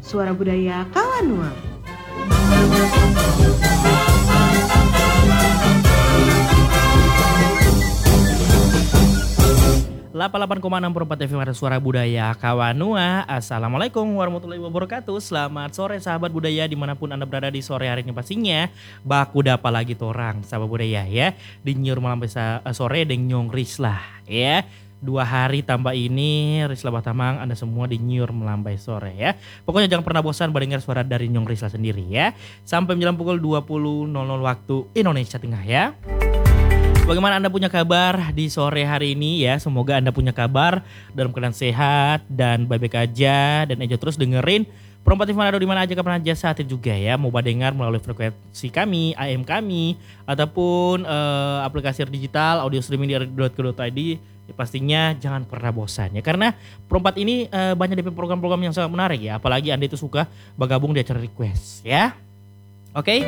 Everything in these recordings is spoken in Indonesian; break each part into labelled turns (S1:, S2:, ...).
S1: Suara Budaya Kawanua.
S2: 88,64 FM Suara Budaya Kawanua. Assalamualaikum warahmatullahi wabarakatuh. Selamat sore sahabat budaya dimanapun Anda berada di sore hari ini pastinya. Baku dapa lagi torang sahabat budaya ya. Di nyur malam sore deng nyong rislah ya. 2 hari tambah ini Rislah Batamang Anda semua di nyur melambai sore ya. Pokoknya jangan pernah bosan mendengar suara dari Nyong Rislah sendiri ya. Sampai menjelang pukul 20.00 waktu Indonesia Tengah ya. Bagaimana Anda punya kabar di sore hari ini ya. Semoga Anda punya kabar dalam keadaan sehat dan baik-baik aja. Dan aja terus dengerin Promotif Manado di mana aja kapan aja saat itu juga ya. Mau dengar melalui frekuensi kami, AM kami, ataupun aplikasi digital audio streaming di radio.co.id. Ya, pastinya jangan pernah bosan ya. Karena Perempat ini banyak DP program-program yang sangat menarik ya. Apalagi Anda itu suka bergabung di acara request ya. Oke.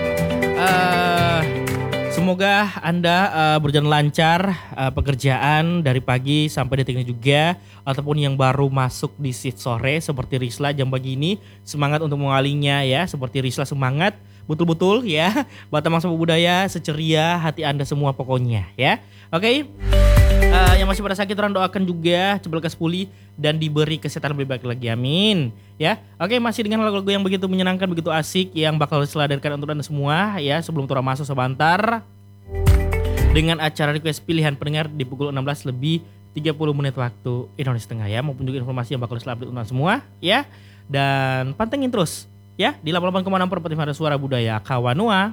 S2: Semoga Anda berjalan lancar pekerjaan dari pagi sampai detik ini juga. Ataupun yang baru masuk di shift sore seperti Risla jam pagi ini. Semangat untuk mengalinya ya. Seperti Risla semangat betul-betul ya. Batamang Sama Budaya seceria hati Anda semua pokoknya ya. Oke. Yang masih pada sakit orang doakan juga cepat lekas pulih dan diberi kesehatan lebih baik lagi, amin ya. Oke, masih dengan lagu-lagu yang begitu menyenangkan, begitu asik yang bakal diselarkan untuk Anda semua ya. Sebelum turun masuk sebentar dengan acara request pilihan pendengar di pukul 16 lebih 30 menit waktu Indonesia Tengah ya. Maupun juga informasi yang bakal diselarkan untuk Anda semua ya. Dan pantengin terus ya di 88,64 Suara Budaya Kawanua.